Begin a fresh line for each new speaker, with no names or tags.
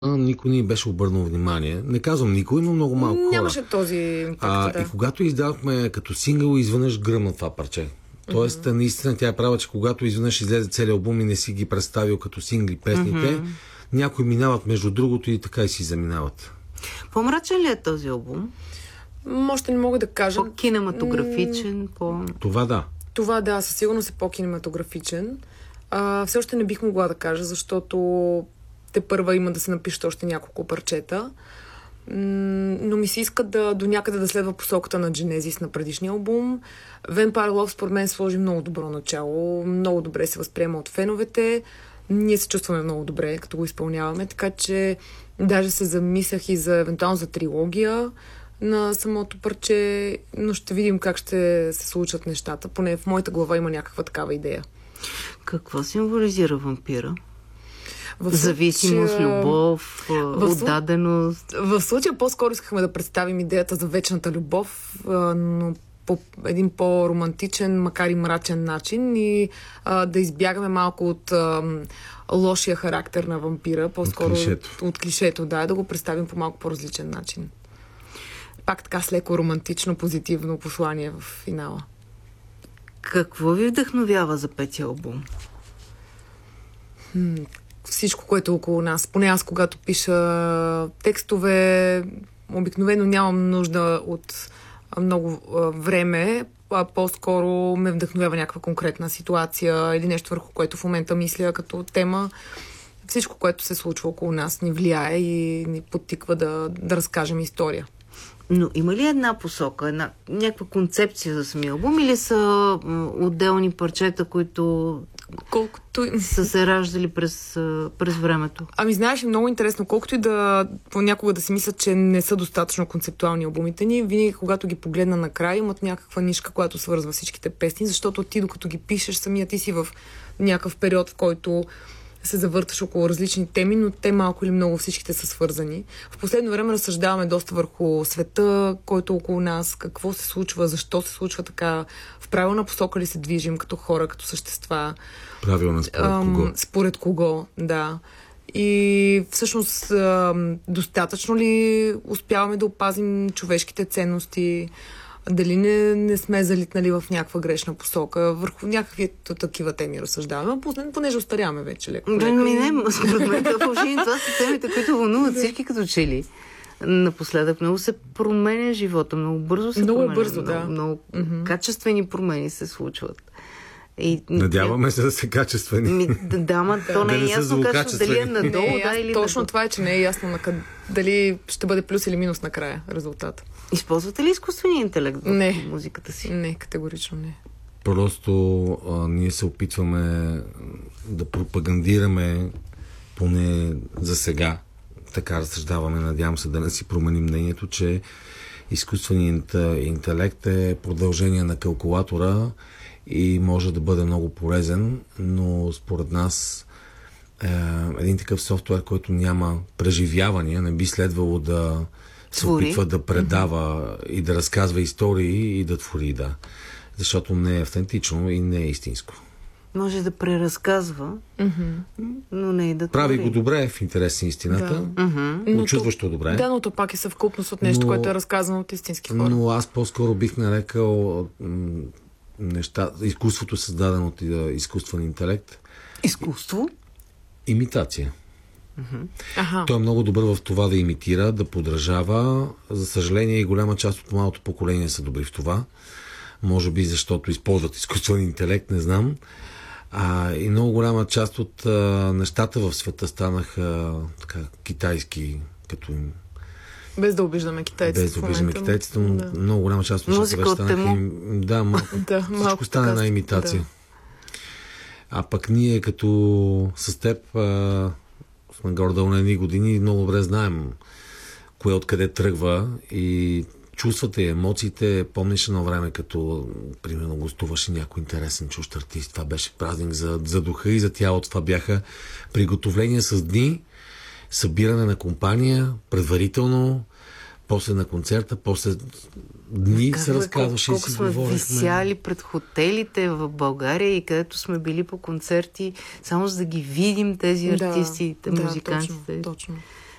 никой не беше обърнал внимание. Не казвам никой, но много малко хора.
Нямаше този импакт, да.
И когато издавахме като сингъл, изведнъж гръмна това парче. Тоест, наистина тя е права, че когато изведнъж излезе целият албум и не си ги представил като сингли песните, някои минават между другото и така и си заминават.
По-мрачен ли е този албум?
Още не мога да кажа.
По-кинематографичен,
Това да.
Това да, със сигурност е по-кинематографичен. Все още не бих могла да кажа, защото те първа има да се напишат още няколко парчета. Но ми се иска до някъде да следва посоката на Genesis на предишния албум. Vampire Love според мен сложи много добро начало. Много добре се възприема от феновете. Ние се чувстваме много добре, като го изпълняваме. Така че даже се замислях и евентуално за трилогия на самото парче, но ще видим как ще се случат нещата. Поне в моята глава има някаква такава идея.
Какво символизира вампира? Зависимост, любов, отдаденост.
В случая по-скоро искахме да представим идеята за вечната любов, но по един по-романтичен, макар и мрачен начин и да избягаме малко от лошия характер на вампира, по-скоро от клишето, да го представим по малко по-различен начин. Пак така с леко романтично, позитивно послание в финала.
Какво ви вдъхновява за петия албум?
Всичко, което е около нас. Поне аз, когато пиша текстове, обикновено нямам нужда от много време, а по-скоро ме вдъхновява някаква конкретна ситуация или нещо, върху което в момента мисля като тема. Всичко, което се случва около нас, ни влияе и ни подтиква да разкажем история.
Но има ли една посока, някаква концепция за самия албум или са отделни парчета, които са се раждали през времето?
Знаеш, е много интересно. Колкото и понякога да си мисля, че не са достатъчно концептуални албумите ни, винаги когато ги погледна накрая, имат някаква нишка, която свързва всичките песни, защото ти докато ги пишеш, самия ти си в някакъв период, в който се завърташ около различни теми, но те малко или много всичките са свързани. В последно време разсъждаваме доста върху света, който е около нас, какво се случва, защо се случва така, в правилна посока ли се движим като хора, като същества.
Правилно, според кого?
Според кого, да. И всъщност достатъчно ли успяваме да опазим човешките ценности, дали не сме залитнали в някаква грешна посока, върху някакви такива теми разсъждаваме, понеже остаряваме вече леко.
Според мен това са темите, които вълнуват всички като че ли. Напоследък много се променя живота, много бързо се променя.
Бързо, да.
Много качествени промени се случват.
Надяваме се да са качествени.
То не е ясно дали е надолу, или
точно това е, че не е ясно дали ще бъде плюс или минус накрая резултат.
Използвате ли изкуствения интелект в музиката си?
Не, категорично не.
Просто ние се опитваме да пропагандираме, поне за сега, така разсъждаваме, надявам се да не си променим мнението, че изкуственият интелект е продължение на калкулатора и може да бъде много полезен, но според нас един такъв софтуер, който няма преживявания, не би следвало да се опитва да предава и да разказва истории и да твори, да. Защото не е автентично и не е истинско.
Може да преразказва, но не и да твори.
Прави го добре в интерес на истината. Очудващо добре.
Да, но то пак е съвкупност от нещо, което е разказано от истински хора.
Но аз по-скоро бих нарекал изкуството създадено от изкуствен интелект.
Изкуство?
Имитация. Той е много добър в това да имитира, да подражава. За съжаление и голяма част от малото поколение са добри в това. Може би защото използват изкуствен интелект, не знам. И много голяма част от нещата в света станаха китайски, като им.
Без да обиждаме китайците.
Но много голяма част от нещата вече станаха им. Да, малко. Всичко стана една имитация. Да. А пък ние като с теб сме горе-долу на едни години и много добре знаем кое откъде тръгва и чувствата и емоциите. Помниш едно време, като примерно гостуваше някой интересен чужд артист. Това беше празник за духа и за тялото. Това бяха приготовления с дни, събиране на компания, предварително, после на концерта, после дни се разказваше и си говорихме.
Колко сме висяли пред хотелите в България и където сме били по концерти, само за да ги видим тези артисти, музикантите.
Точно.